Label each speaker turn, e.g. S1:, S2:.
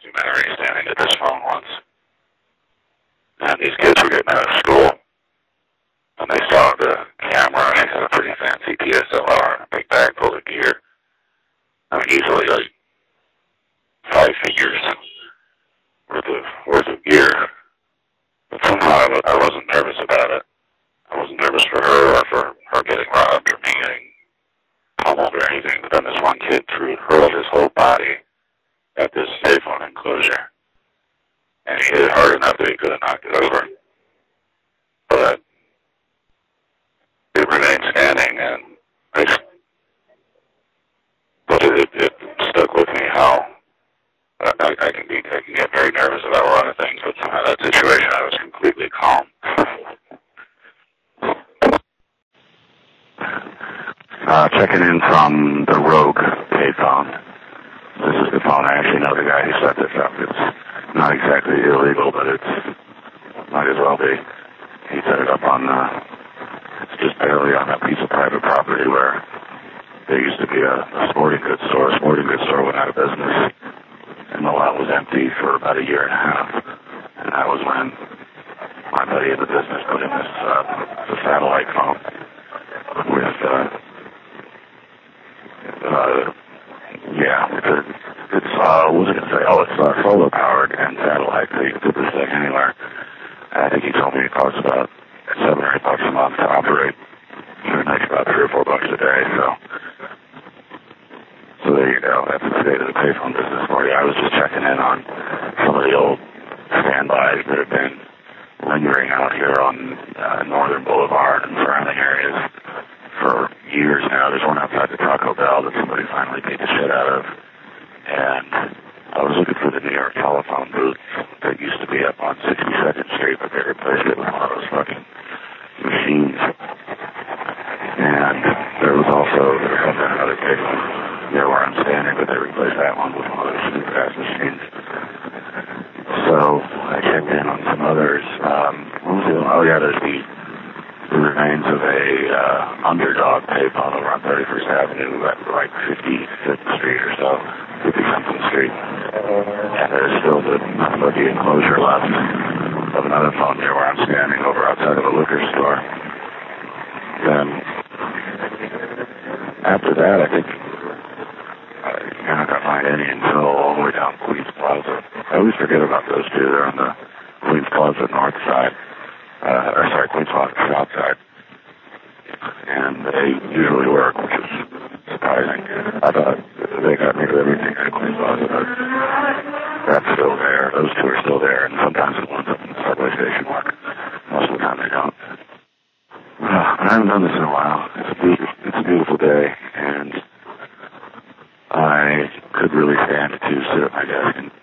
S1: documentary standing at this phone once, and these kids were getting out of school, and they saw the camera, and he had a pretty fancy DSLR and a big bag full of gear. I mean, easily like 5 figures worth of gear. But somehow I wasn't nervous about it. I wasn't nervous for her or for her getting robbed or me getting pummeled or anything. But then this one kid hurled his whole body at this payphone enclosure. And he hit it hard enough that he could have knocked it over. But it remained standing, and it stuck with me how I can get very nervous about a lot of things, but somehow that situation I was completely calm.
S2: Checking in from the Rogue payphone. This is the phone. I actually know the guy who set this up. It's not exactly illegal, but might as well be. He set it up on, it's just barely on a piece of private property where there used to be a sporting goods store. A sporting goods store went out of business, and the lot was empty for about a year and a half. And that was when my buddy in the business put in this satellite phone with, what was I going to say? Oh, it's solar powered and satellite, so you can put this thing anywhere. And I think he told me it costs about $7 or $8 a month to operate. So it makes about $3 or $4 a day, so there you go. That's the state of the payphone business for you. I was just checking in on some of the old standbys that have been lingering out here on Northern Boulevard and surrounding areas for years now. There's one outside the Taco Bell that somebody finally beat the shit out of. And I was looking for the New York telephone booth that used to be up on 62nd Street, but they replaced it with one of those fucking machines. And there was another payphone near where I'm standing, but they replaced that one with one of those super fast machines. So I checked in on some others. What was the other one? Oh yeah, there's the remains of a Underdog payphone over on 31st Avenue at like 55th Street or so, 50-something Street. And there's still the enclosure left of another phone near where I'm standing over outside of a liquor store. Then after that, I think you're not going to find any until all the way down Queens Plaza. I always forget about those two. They're on the Queens Plaza north side. Queens Plaza south side. And they usually work, which is surprising. I thought they got rid of everything at Queens Plaza, but that's still there. Those two are still there, and sometimes the ones up in the subway station work. Most of the time they don't. I haven't done this in a while. It's a beautiful day, and I could really stand to sit at my desk and